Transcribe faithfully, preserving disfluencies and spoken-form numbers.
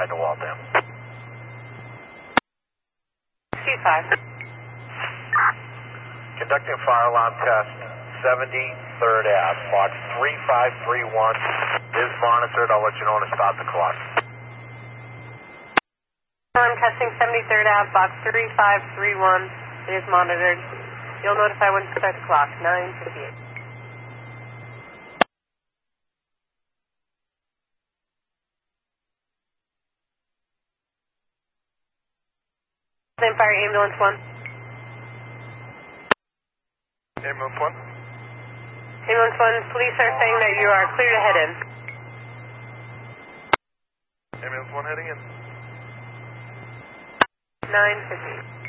side to Waltham. Q five. Conducting fire alarm test, seventy-third Ave, box three five three one is monitored. I'll let you know when to stop the clock. I'm testing seventy-third Ave, box three five three one. It is monitored. You'll notify when to start the clock, nine fifty-eight. Same fire, ambulance one. Ambulance one. Ambulance one, police are saying that you are clear to head in. Ambulance one heading in. nine fifty.